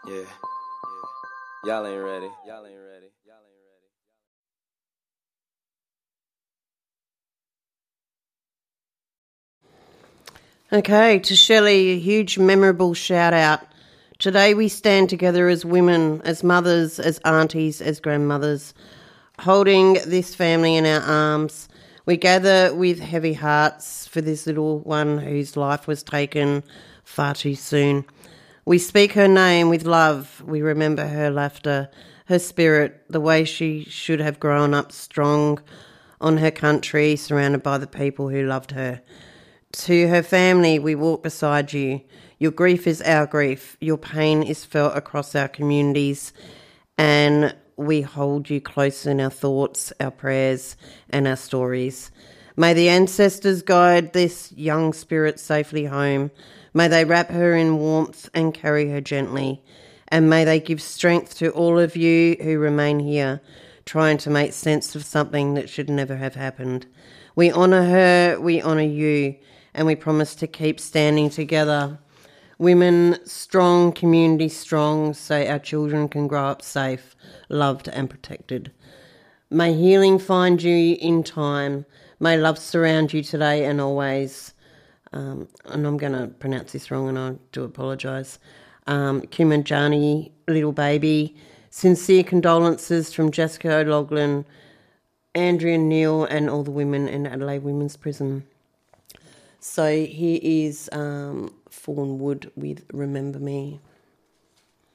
Yeah. Y'all ain't ready. Y'all ain't ready. Y'all ain't ready. Okay, to Shelley, a huge memorable shout out. Today we stand together as women, as mothers, as aunties, as grandmothers, holding this family in our arms. We gather with heavy hearts for this little one whose life was taken far too soon. We speak her name with love. We remember her laughter, her spirit, the way she should have grown up strong on her country, surrounded by the people who loved her. To her family, we walk beside you. Your grief is our grief. Your pain is felt across our communities, and we hold you close in our thoughts, our prayers, and our stories. May the ancestors guide this young spirit safely home. May they wrap her in warmth and carry her gently. And may they give strength to all of you who remain here, trying to make sense of something that should never have happened. We honour her, we honour you, and we promise to keep standing together. Women strong, community strong, so our children can grow up safe, loved and protected. May healing find you in time. May love surround you today and always. And I'm going to pronounce this wrong and I do apologise. Kimanjani, little baby. Sincere condolences from Jessica O'Loughlin, Andrea Neal and all the women in Adelaide Women's Prison. So here is Fawn Wood with Remember Me.